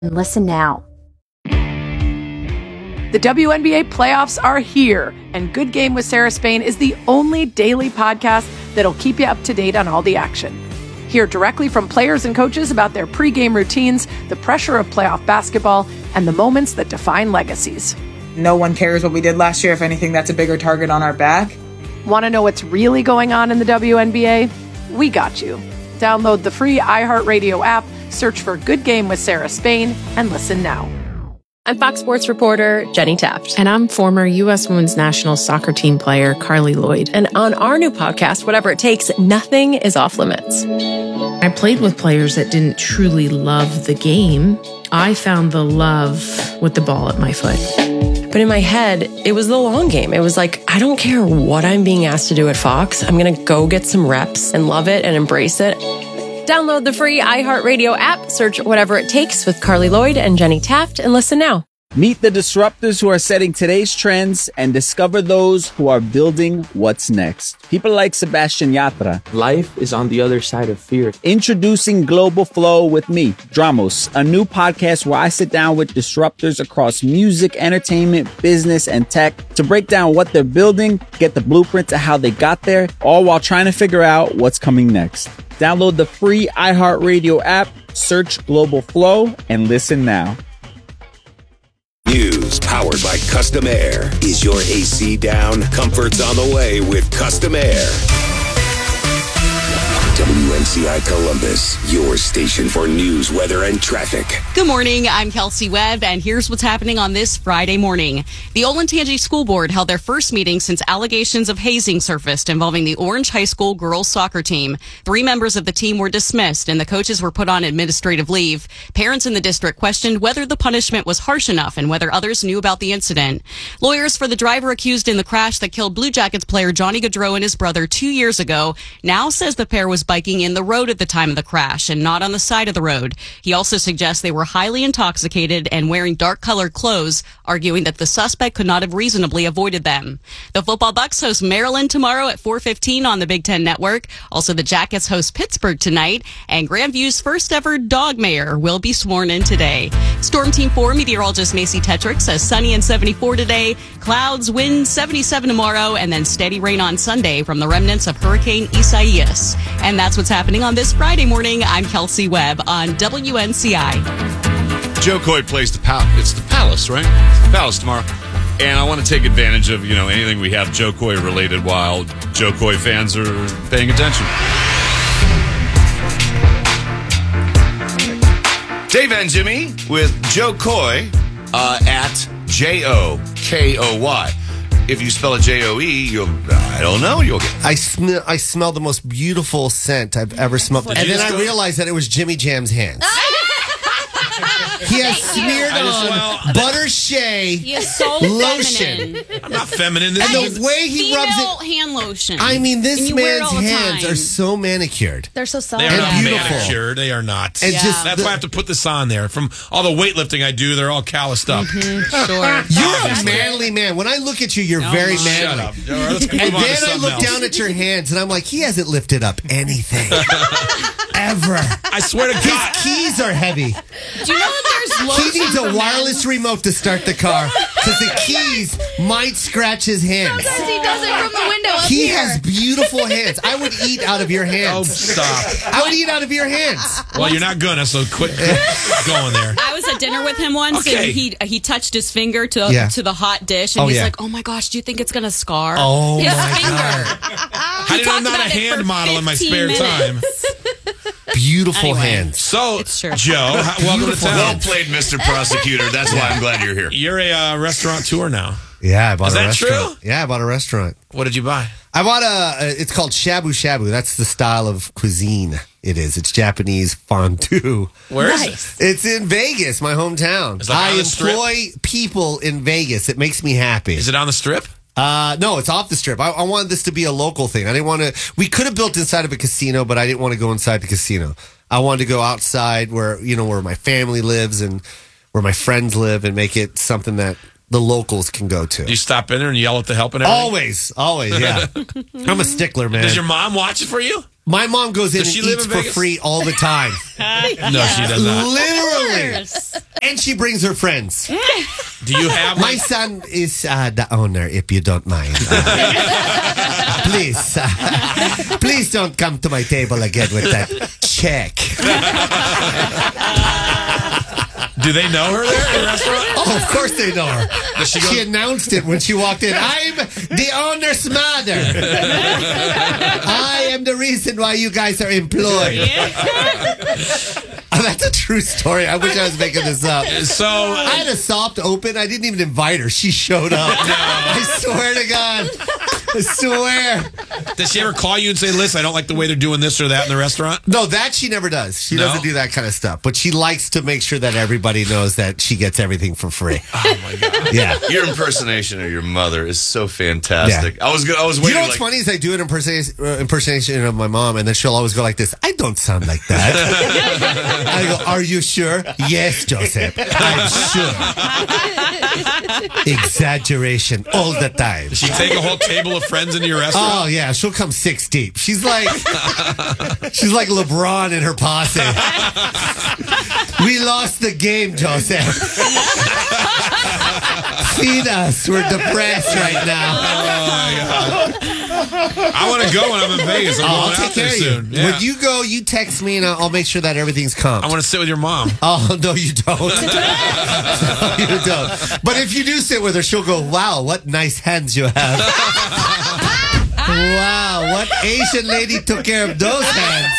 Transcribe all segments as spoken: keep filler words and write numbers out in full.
And listen now. The W N B A playoffs are here, and Good Game with Sarah Spain is the only daily podcast that'll keep you up to date on all the action. Hear directly from players and coaches about their pregame routines, the pressure of playoff basketball, and the moments that define legacies. No one cares what we did last year. If anything, that's a bigger target on our back. Want to know what's really going on in the W N B A? We got you. Download the free iHeartRadio app, search for Good Game with Sarah Spain, and listen now. I'm Fox Sports reporter Jenny Taft. And I'm former U S women's national soccer team player Carly Lloyd. And on our new podcast, Whatever It Takes, nothing is off limits. I played with players that didn't truly love the game. I found the love with the ball at my foot. But in my head, it was the long game. It was like, I don't care what I'm being asked to do at Fox. I'm going to go get some reps and love it and embrace it. Download the free iHeartRadio app, search Whatever It Takes with Carly Lloyd and Jenny Taft, and listen now. Meet the disruptors who are setting today's trends and discover those who are building what's next. People like Sebastian Yatra. Life is on the other side of fear. Introducing Global Flow with me, Dramos, a new podcast where I sit down with disruptors across music, entertainment, business, and tech to break down what they're building, get the blueprint to how they got there, all while trying to figure out what's coming next. Download the free iHeartRadio app, search Global Flow, and listen now. News powered by Custom Air. Is your A C down? Comfort's on the way with Custom Air. W N C I Columbus, your station for news, weather, and traffic. Good morning. I'm Kelsey Webb, and here's what's happening on this Friday morning. The Olentangy School Board held their first meeting since allegations of hazing surfaced involving the Orange High School girls soccer team. Three members of the team were dismissed, and the coaches were put on administrative leave. Parents in the district questioned whether the punishment was harsh enough and whether others knew about the incident. Lawyers for the driver accused in the crash that killed Blue Jackets player Johnny Gaudreau and his brother two years ago now says the pair was biking in the road at the time of the crash and not on the side of the road. He also suggests they were highly intoxicated and wearing dark-colored clothes, arguing that the suspect could not have reasonably avoided them. The football Bucks host Maryland tomorrow at four fifteen on the Big Ten Network. Also, the Jackets host Pittsburgh tonight, and Grandview's first-ever dog mayor will be sworn in today. Storm Team four meteorologist Macy Tetrick says sunny and seventy-four today, clouds, wind seventy-seven tomorrow, and then steady rain on Sunday from the remnants of Hurricane Isaias. And that's what's happening on this Friday morning. I'm Kelsey Webb on W N C I. Joe Coy plays the Palace. It's the Palace, right? It's the Palace tomorrow. And I want to take advantage of, you know, anything we have Joe Coy related while Joe Coy fans are paying attention. Dave and Jimmy with Joe Coy uh, at J O K O Y. If you spell it J O E, you'll, I don't know, you'll get. I, sm- I smelled the most beautiful scent I've ever smelled. And then I realized that it was Jimmy Jam's hands. He has smeared just, on well, butter shea He is so lotion. feminine. I'm not feminine. This And is the way he rubs Female it. hand lotion. I mean, this And you wear it man's all the hands time. are so manicured. They're so soft. They are And not beautiful. manicured. They are not. And Yeah. just That's the- why I have to put this on there. From all the weightlifting I do, they're all calloused up. Sure. You're a manly man. When I look at you, you're very Shut manly. up. All right, let's move And on to then I something look else. down at your hands, and I'm like, he hasn't lifted up anything. Ever. I swear to His God. keys are heavy. Do you know that there's lotion He needs a for wireless remote to start the car because the keys might scratch his hands. Sometimes he does it from the window up He here. has beautiful hands. I would eat out of your Oh, hands. stop. I would eat out of your hands. Well, you're not gonna, so quit going there. I was at dinner with him once, Okay. and he he touched his finger to Yeah. to the hot dish, and Oh, he's yeah. like, "Oh my gosh, do you think it's gonna scar?" Oh, his my finger. How did I talked not a about it hand for model in my fifteen spare minutes. time? Beautiful Anyway. hands. So, It's true. Joe, h- welcome to Beautiful town. hands. Well played, Mister Prosecutor. That's why I'm glad you're here. You're a uh, restaurateur now. Yeah, I bought Is a that restaurant. true? Yeah, I bought a restaurant. What did you buy? I bought a, it's called Shabu Shabu. That's the style of cuisine it is. It's Japanese fondue. Where is it? It's in Vegas, my hometown. It's like on I the strip? employ people in Vegas. It makes me happy. Is it on the strip? Uh, no, it's off the strip. I, I wanted this to be a local thing. I didn't want to, we could have built inside of a casino, but I didn't want to go inside the casino. I wanted to go outside where, you know, where my family lives and where my friends live and make it something that the locals can go to. Do you stop in there and yell at the help and everything? Always, always, yeah. I'm a stickler, man. Does your mom watch it for you? My mom goes in Does and she live eats in for Vegas? free all the time. No, she does not. Literally. And she brings her friends. Do you have My like, son is uh, the owner, if you don't mind. Uh, please, uh, please don't come to my table again with that check. do they know her there in the restaurant? Oh, of course they know her. Does she go- She announced it when she walked in. I'm the owner's mother. I am the reason why you guys are employed. Oh, that's a true story. I wish I was making this up. So I had a soft open. I didn't even invite her. She showed up. I swear to God. I swear. does she ever call you and say, listen, I don't like the way they're doing this or that in the restaurant? No, that she never does. She No? doesn't do that kind of stuff. But she likes to make sure that everybody knows that she gets everything for free. Oh my God. Yeah. Your impersonation of your mother is so fantastic. I was go- I was You waiting. know what's like, funny is I do an impersonation, uh, impersonation of my mom, and then she'll always go like this. I don't sound like that. I go, are you sure? Yes, Joseph. I'm sure. Exaggeration all the time. Does she take a whole table of friends into your restaurant? Oh yeah, she'll come six deep. She's like, she's like LeBron in her posse. We lost the game, Joseph. Feed us. We're depressed right now. Oh, my God. I want to go when I'm in Vegas. I'm Oh, going I'll out take there care of you. soon. Yeah. When you go, you text me and I'll, I'll make sure that everything's calm. I want to sit with your mom. Oh, no, you don't. No, you don't. But if you do sit with her, she'll go, wow, what nice hands you have. Wow, what Asian lady took care of those hands.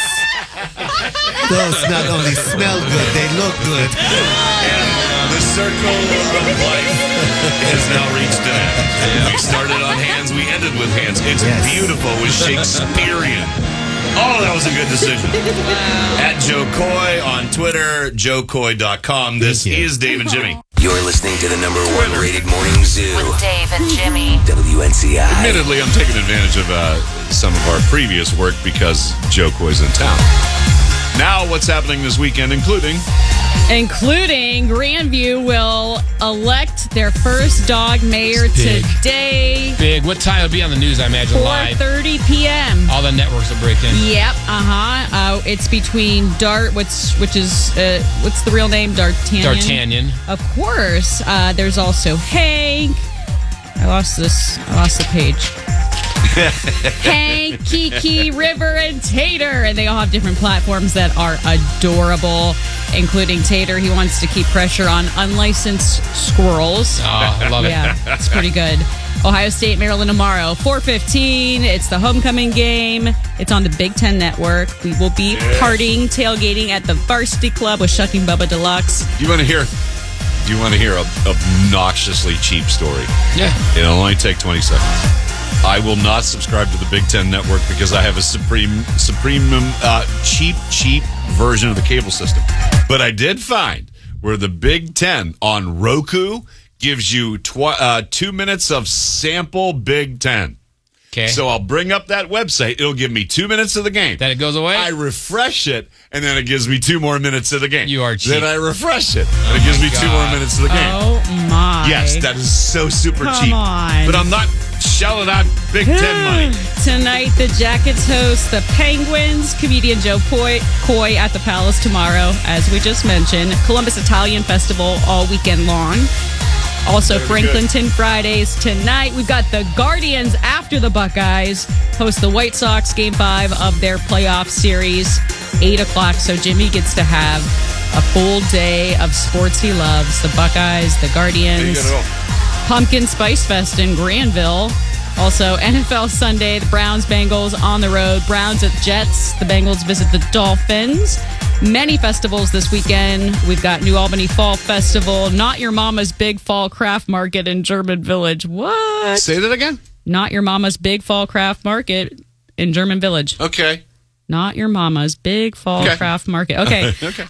Those not only smell good, they look good. And the circle of life has now reached an end. We started on hands, we ended with hands. It's Yes. beautiful, it was Shakespearean. Oh, that was a good decision. At Joe Coy on Twitter, joe coy dot com. This Thank you. is Dave and Jimmy. You're listening to the number one rated morning zoo. With Dave and Jimmy. W N C I. Admittedly, I'm taking advantage of uh, some of our previous work because Joe Coy's in town. Now, what's happening this weekend, including... Including Grandview will elect their first dog mayor big. today, Big. What time? It'll be on the news, I imagine, four live. thirty p.m. All the networks will break in. Yep, uh-huh. Uh, it's between Dart, which, which is, uh, what's the real name? D'Artagnan? D'Artagnan. Of course. Uh, there's also Hank. I lost this. I lost the page. Hank, Kiki, River, and Tater. And they all have different platforms that are adorable, including Tater. He wants to keep pressure on unlicensed squirrels. Oh, I love it. Yeah, it's pretty good. Ohio State, Maryland tomorrow, four fifteen. It's the homecoming game. It's on the Big Ten Network. We will be partying, tailgating at the Varsity Club with Shucking Bubba Deluxe. Do you want to hear... Do you want to hear a obnoxiously cheap story? Yeah. It'll only take twenty seconds. I will not subscribe to the Big Ten Network because I have a supreme, supreme, uh, cheap, cheap version of the cable system. But I did find where the Big Ten on Roku gives you tw- uh, two minutes of sample Big Ten. Okay. So I'll bring up that website. It'll give me two minutes of the game. Then it goes away? I refresh it, and then it gives me two more minutes of the game. You are cheap. Then I refresh it, and it gives me two more minutes of the game. Oh, my. Yes, that is so super Come cheap. on. But I'm not shelling out Big Ten money. Tonight, the Jackets host the Penguins. Comedian Joe Coy, Coy at the Palace tomorrow, as we just mentioned. Columbus Italian Festival all weekend long. Also, Franklinton Fridays tonight. We've got the Guardians after the Buckeyes host the White Sox game five of their playoff series, eight o'clock. So Jimmy gets to have a full day of sports he loves. The Buckeyes, the Guardians, Pumpkin Spice Fest in Granville. Also, N F L Sunday, the Browns, Bengals on the road. Browns at Jets. The Bengals visit the Dolphins. Many festivals this weekend. We've got New Albany Fall Festival, Not Your Mama's Big Fall Craft Market in German Village. What? Say that again? Not Your Mama's Big Fall Craft Market in German Village. Okay. Not Your Mama's Big Fall Okay. Craft Market. Okay. Okay.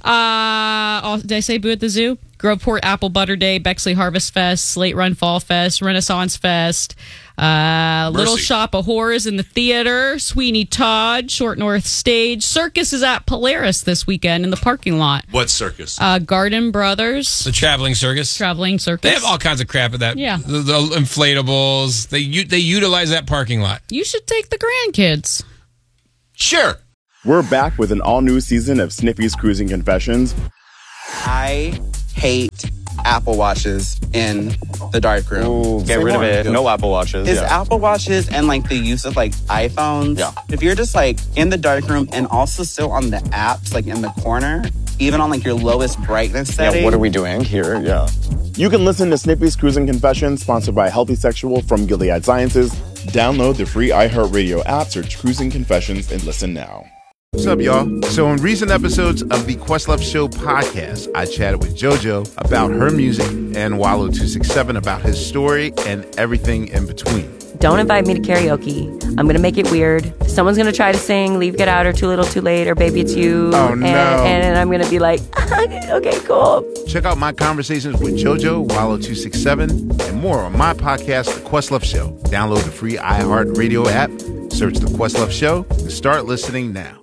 Uh, oh, did I say Boo at the Zoo? Groveport Apple Butter Day, Bexley Harvest Fest, Slate Run Fall Fest, Renaissance Fest, uh, Little Shop of Horrors in the theater, Sweeney Todd, Short North Stage. Circus is at Polaris this weekend in the parking lot. What circus? Uh, Garden Brothers. The traveling circus. Traveling circus. They have all kinds of crap at that. Yeah. The, the inflatables. They u- they utilize that parking lot. You should take the grandkids. Sure. We're back with an all-new season of Snippy's Cruising Confessions. I hate Apple Watches in the dark room. Ooh, get Say rid more. of it. No Apple Watches. Is yeah. Apple Watches and like the use of like iPhones. Yeah. If you're just like in the dark room and also still on the apps, like in the corner, even on like your lowest brightness setting. Yeah, what are we doing here? Yeah. You can listen to Snippy's Cruising Confessions, sponsored by Healthy Sexual from Gilead Sciences. Download the free iHeartRadio app, search Cruising Confessions, and listen now. What's up, y'all? So in recent episodes of the Questlove Show podcast, I chatted with JoJo about her music and Wallow two sixty-seven about his story and everything in between. Don't invite me to karaoke. I'm going to make it weird. Someone's going to try to sing Leave, Get Out, or Too Little, Too Late, or Baby It's You. Oh, no. And, and I'm going to be like, okay, cool. Check out my conversations with JoJo, Wallow two sixty-seven, and more on my podcast, The Questlove Show. Download the free iHeartRadio app, search The Questlove Show, and start listening now.